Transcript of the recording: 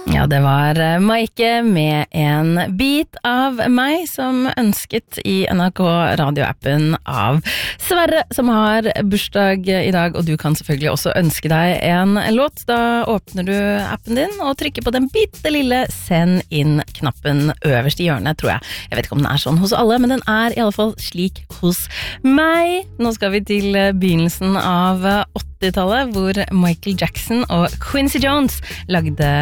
Ja, det var Maike med en bit av meg som ønsket i NRK radioappen av Sverre som har bursdag i dag, og du kan selvfølgelig også ønske deg en låt. Da åpner du appen din og trykker på den bitte lille send inn-knappen øverst i hjørnet, tror jeg. Jeg vet ikke om den er sånn hos alle, men den er i alle fall slik hos meg. Nå skal vi til begynnelsen av 80-tallet, hvor Michael Jackson og Quincy Jones lagde